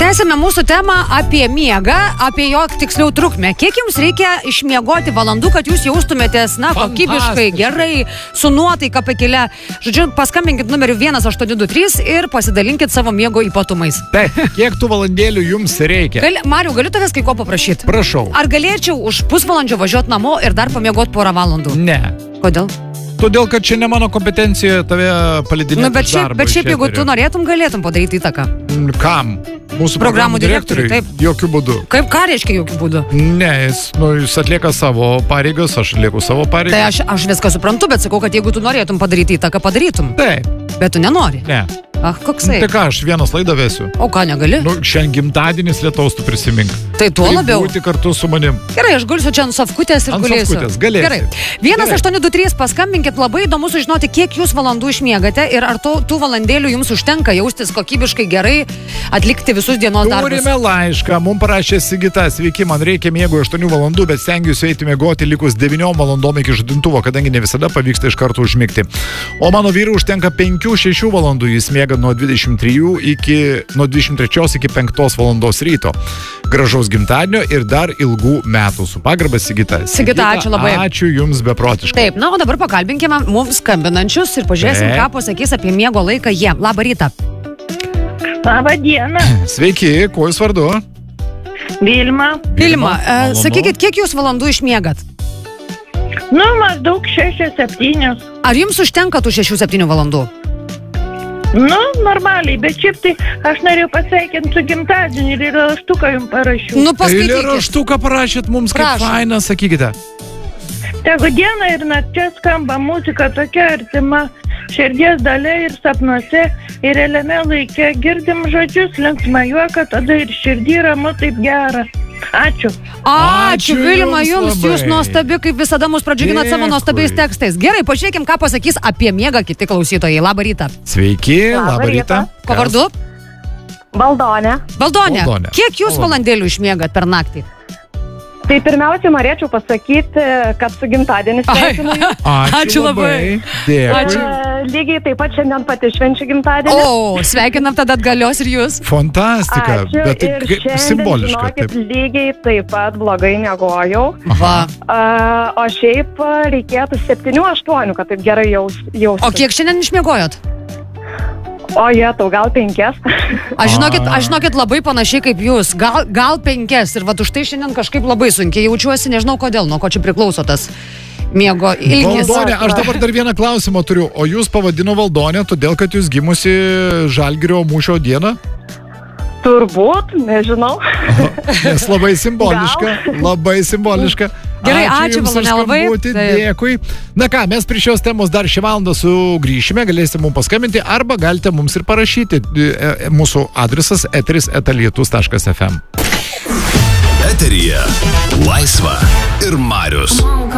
Tęsime mūsų temą apie miegą, apie jo tiksliau trukmę. Kiek jums reikia išmiegoti valandų, kad jūs jaustumėtės, kokybiškai, gerai, su nuotaika pakilę? Žodžiu, paskambinkit numeriu 1823 ir pasidalinkit savo miego ypatumais. Taip, kiek tų valandėlių jums reikia? Mariau, galiu tavęs kai ko paprašyti? Prašau. Ar galėčiau už pusvalandžio važiuoti namo ir dar pamiegoti porą valandų? Ne. Kodėl? Todėl, kad čia ne mano kompetencija tave palydinėti bet šiaip, jeigu tu norėtum, galėtum padaryti įtaką. Kam? Mūsų programų direktoriui? Taip. Jokių būdų. Ką reiškia jokių būdų? Ne, jis atlieka savo pareigas, aš atlieku savo pareigas. Tai aš viską suprantu, bet sakau, kad jeigu tu norėtum padaryti įtaką, padarytum. Taip. Bet tu nenori? Ne. Koksai? Tai ką, aš vienas laidą vesiu. O ką, negali? Šiandien gimtadienis Lietaus, tu prisimink. Tai tuo labiau. Būti kartu su manim. Gerai, aš gulsiu čia ant sofkutės ir gulėsiu. Ant sofkutės, galėsi. Gerai. 1823 paskambinkit, labai įdomu sužinoti, kiek jūs valandų išmiegate ir ar tų valandėlių jums užtenka jaustis kokybiškai gerai, atlikti visus dienos darbus. Turime laišką, mums parašė Sigita, sveiki, man reikia miego 8 valandų, bet stengiuosi eiti miegoti likus 9 valandom iki žadintuvo, kadangi ne visada pavyksta iš karto užmigti. O mano vyrui užtenka 5-6 valandų, jis miega nuo 23 iki 5 valandos ryto. Gražaus gimtadienio ir dar ilgų metų. Su pagarba, Sigita. Sigita, ačiū labai. Ačiū jums beprotiškai. Taip, o dabar pakalbinkime mums skambinančius ir pažiūrėsim, ką pasakys apie miego laiką jie. Labą rytą. Labą dieną. Sveiki, kuo jūs vardu? Vilma. Vilma, sakykit, kiek jūs valandų išmiegat? Maždaug 6-7. Ar jums užtenka tų 6-7 valandų? Normaliai, bet šiaip tai aš norėjau pasveikinti su gimtadieniu ir raštuką jums parašiau. Paskaitykit. Raštuką parašėt mums, kaip faina, sakykite. Tegu diena ir nakčia skamba muzika tokia artima, širdies dalia ir sapnuose, ir realiame laike girdim žodžius, linksmą juoką, tada ir širdį ramu taip gera. Ačiū. Ačiū, Vilma, jums. Jūs nuostabi, kaip visada mus pradžiuginat savo nuostabiais tekstais. Gerai, pažiūrėkim, ką pasakys apie miegą kiti klausytojai. Labą rytą. Sveiki, labą rytą. Ko vardu? Valdonė. Valdonė. Kiek jūs valandėlių išmiegat per naktį? Tai pirmiausia, norėčiau pasakyti, kad su gimtadienis sveikinu jūs. Ačiū labai. Dėkui. Lygiai taip pat šiandien pati švenčiu gimtadienį. O, sveikinam tada atgalios ir jūs. Fantastika. Ačiū. Bet ir šiandien, simboliška. žinokit, lygiai taip pat blogai miegojau. O šiaip reikėtų 7-8, kad taip gerai jaustų. O kiek šiandien išmiegojot? O tau gal 5. Aš žinokit labai panašiai kaip jūs. Gal 5. Ir už tai šiandien kažkaip labai sunkiai jaučiuosi, nežinau kodėl, nuo ko čia priklauso tas miego ilgis. Valdonė, aš dabar dar vieną klausimą turiu. O jūs pavadino Valdonė, todėl kad jūs gimusi Žalgirio mūšio dieną? Turbūt, nežinau. Nes labai simboliška. Labai simboliška. Gerai, ačiū Valdonė labai. Dėkui. Na ką, mes prie šios temos dar šią valandą sugrįšime, galėsite mums paskambinti arba galite mums ir parašyti. Mūsų adresas eteris@lietus.fm. Eteryje Laisva ir Marius.